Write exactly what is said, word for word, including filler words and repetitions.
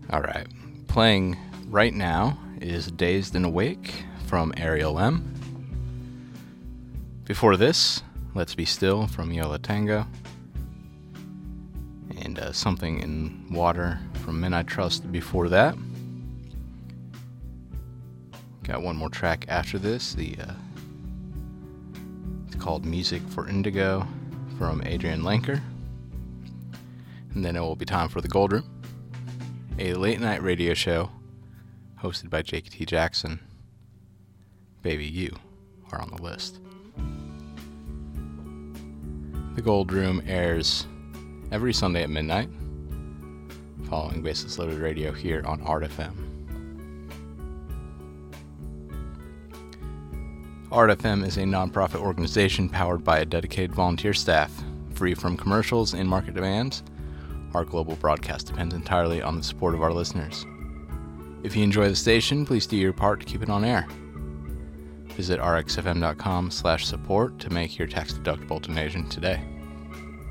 Alright, playing right now is Dazed and Awake from Ariel M. Before this, Let's Be Still from Yo La Tengo. And uh, Something in Water from Men I Trust before that. Got one more track after this. The uh, It's called Music for Indigo from Adrian Lenker. And then it will be time for The Gold Room, a late night radio show hosted by Jake T. Jackson. Baby, you are on the list. The Gold Room airs every Sunday at midnight, following Basis Loaded Radio here on Art F M. Art F M is a nonprofit organization powered by a dedicated volunteer staff, free from commercials and market demands. Our global broadcast depends entirely on the support of our listeners. If you enjoy the station, please do your part to keep it on air. Visit r x f m dot com slash support to make your tax-deductible donation today.